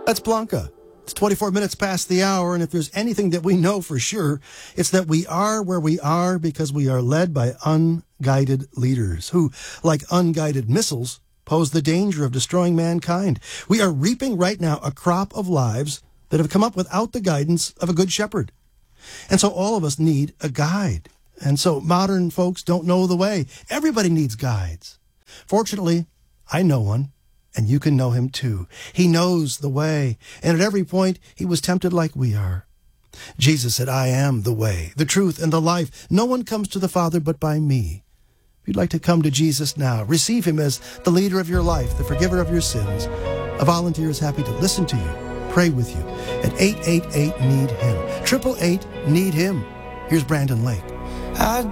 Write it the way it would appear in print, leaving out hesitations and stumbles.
That's Blanca. It's 24 minutes past the hour, and if there's anything that we know for sure, it's that we are where we are because we are led by unguided leaders who, like unguided missiles, pose the danger of destroying mankind. We are reaping right now a crop of lives that have come up without the guidance of a good shepherd. And so all of us need a guide. And so modern folks don't know the way. Everybody needs guides. Fortunately, I know one. And you can know him too. He knows the way. And at every point, he was tempted like we are. Jesus said, I am the way, the truth, and the life. No one comes to the Father but by me. If you'd like to come to Jesus now, receive him as the leader of your life, the forgiver of your sins, a volunteer is happy to listen to you, pray with you at 888-NEED-HIM. 888-NEED-HIM. Here's Brandon Lake.